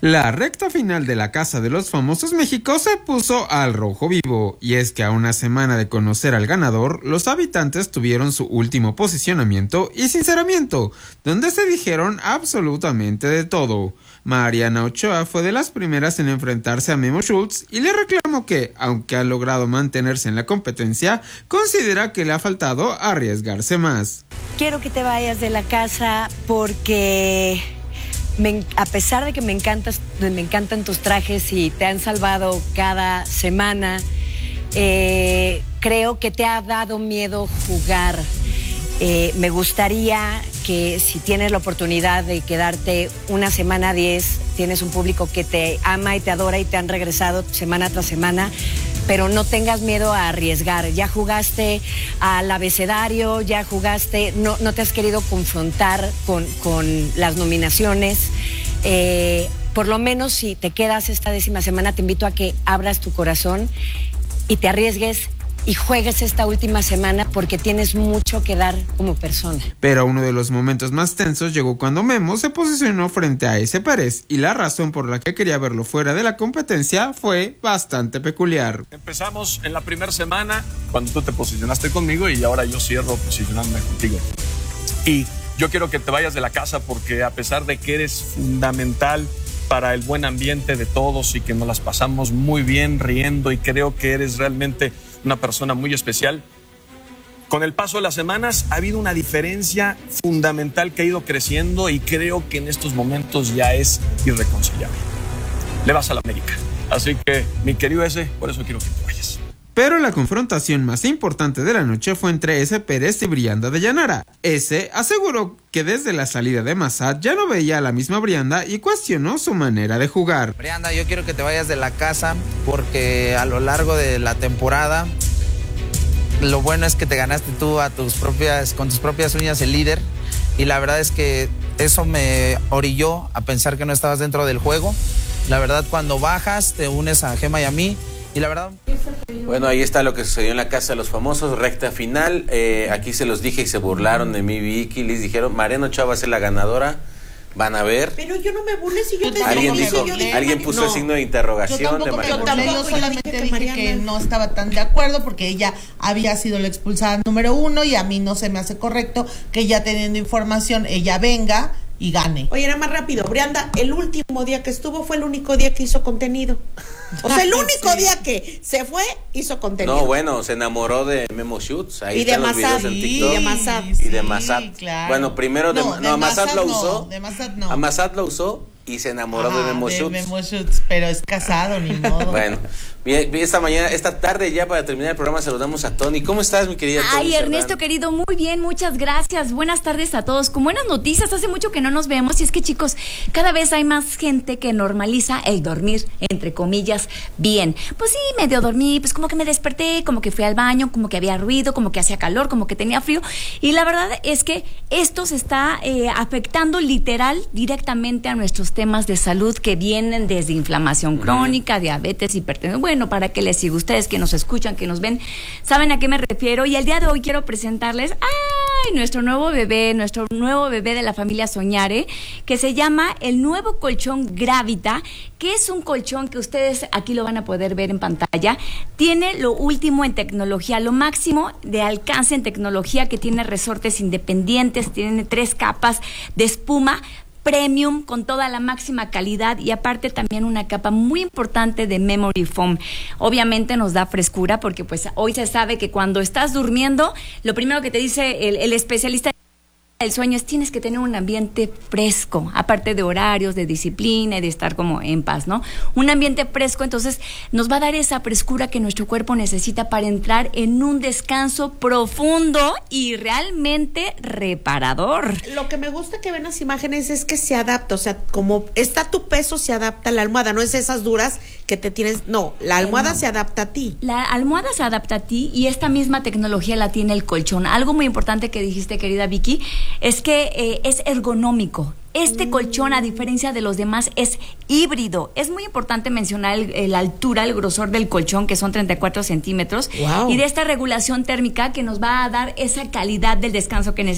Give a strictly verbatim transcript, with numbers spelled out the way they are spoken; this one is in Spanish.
La recta final de La Casa de los Famosos México se puso al rojo vivo, y es que a una semana de conocer al ganador, los habitantes tuvieron su último posicionamiento y sinceramiento, donde se dijeron absolutamente de todo. Mariana Ochoa fue de las primeras en enfrentarse a Memo Schultz y le reclamó que, aunque ha logrado mantenerse en la competencia, considera que le ha faltado arriesgarse más. Quiero que te vayas de la casa porque... Me, a pesar de que me encantas, me encantan tus trajes y te han salvado cada semana, eh, creo que te ha dado miedo jugar. Eh, me gustaría que si tienes la oportunidad de quedarte una semana diez, tienes un público que te ama y te adora y te han regresado semana tras semana, pero no tengas miedo a arriesgar. Ya jugaste al abecedario, ya jugaste, no, no te has querido confrontar con, con las nominaciones. Eh, por lo menos si te quedas esta décima semana, te invito a que abras tu corazón y te arriesgues y juegues esta última semana porque tienes mucho que dar como persona. Pero uno de los momentos más tensos llegó cuando Memo se posicionó frente a ese Pérez, y la razón por la que quería verlo fuera de la competencia fue bastante peculiar. Empezamos en la primera semana cuando tú te posicionaste conmigo y ahora yo cierro posicionándome contigo. Y yo quiero que te vayas de la casa porque a pesar de que eres fundamental para el buen ambiente de todos y que nos las pasamos muy bien riendo y creo que eres realmente una persona muy especial, con el paso de las semanas ha habido una diferencia fundamental que ha ido creciendo y creo que en estos momentos ya es irreconciliable. Le vas a la América, así que mi querido ese, por eso quiero que te vayas. Pero la confrontación más importante de la noche fue entre ese Pérez y Brianda de Llanara. Ese aseguró que desde la salida de Massad ya no veía a la misma Brianda y cuestionó su manera de jugar. Brianda, yo quiero que te vayas de la casa porque a lo largo de la temporada lo bueno es que te ganaste tú a tus propias, con tus propias uñas el líder, y la verdad es que eso me orilló a pensar que no estabas dentro del juego. La verdad, cuando bajas te unes a Gema y a mí. Y la verdad... Bueno, ahí está lo que sucedió en La Casa de los Famosos, recta final. Eh, aquí se los dije y se burlaron de mí, Vicky. Les dijeron, Mariana Ochoa va a ser la ganadora. Van a ver. Pero yo no me burlé si yo te Alguien dije, dijo, yo dije, alguien puso no. el signo de interrogación yo tampoco de Mariana. me burlé, yo solamente dije Mariana. que no estaba tan de acuerdo porque ella había sido la expulsada número uno y a mí no se me hace correcto que ya teniendo información ella venga y gane. Oye, era más rápido. Brianda, el último día que estuvo fue el único día que hizo contenido. O sea, el único sí. día que se fue, hizo contenido. No, bueno, se enamoró de Memo Schultz. Ahí y están de los videos Massad, en y TikTok. de Massad. Y de Massad. Sí, claro. Bueno, primero de, no, no, de Massad, Massad lo no, usó. De Massad no. A Massad lo usó y se enamoró Ajá, de Memo de Schultz. Memo Schultz, pero es casado, ni modo. Bueno, bien, esta mañana, esta tarde ya para terminar el programa saludamos a Tony. ¿Cómo estás, mi querida Tony? Ay, Ernesto, Cerdán? Querido, muy bien, muchas gracias. Buenas tardes a todos. Con buenas noticias, hace mucho que no nos vemos y es que, chicos, cada vez hay más gente que normaliza el dormir, entre comillas, bien. Pues sí, medio dormí, pues como que me desperté, como que fui al baño, como que había ruido, como que hacía calor, como que tenía frío. Y la verdad es que esto se está eh, afectando literal, directamente a nuestros temas de salud que vienen desde inflamación crónica, uh-huh. diabetes, hipertensión. Bueno, para que les siga, ustedes que nos escuchan, que nos ven, saben a qué me refiero. Y el día de hoy quiero presentarles, ¡ay!, nuestro nuevo bebé, nuestro nuevo bebé de la familia Soñare, que se llama el nuevo colchón Gravita, que es un colchón que ustedes aquí lo van a poder ver en pantalla. Tiene lo último en tecnología, lo máximo de alcance en tecnología, que tiene resortes independientes, tiene tres capas de espuma premium con toda la máxima calidad y aparte también una capa muy importante de memory foam. Obviamente nos da frescura porque pues hoy se sabe que cuando estás durmiendo, lo primero que te dice el, el especialista el sueño es tienes que tener un ambiente fresco, aparte de horarios, de disciplina y de estar como en paz, ¿no? Un ambiente fresco, entonces nos va a dar esa frescura que nuestro cuerpo necesita para entrar en un descanso profundo y realmente reparador. Lo que me gusta que ven las imágenes es que se adapta, o sea, como está tu peso, se adapta a la almohada, no es esas duras que te tienes, no, la almohada no. se adapta a ti. La almohada se adapta a ti y esta misma tecnología la tiene el colchón. Algo muy importante que dijiste, querida Vicky, es que eh, es ergonómico. Este colchón, a diferencia de los demás, es híbrido. Es muy importante mencionar el, el, la altura, el grosor del colchón, que son treinta y cuatro centímetros. Wow. Y de esta regulación térmica que nos va a dar esa calidad del descanso que necesitamos.